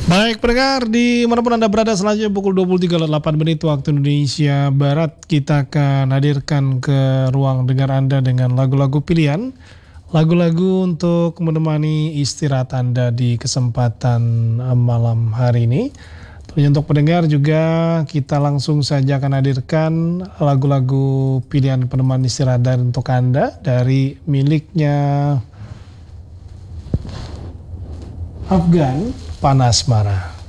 Baik pendengar, dimanapun Anda berada, selanjutnya pukul 23.08 waktu Indonesia Barat, kita akan hadirkan ke ruang dengar Anda dengan lagu-lagu pilihan, lagu-lagu untuk menemani istirahat Anda di kesempatan malam hari ini. Tentunya untuk pendengar juga kita langsung saja akan hadirkan lagu-lagu pilihan penemani istirahat untuk Anda dari miliknya Afgan Panasmara.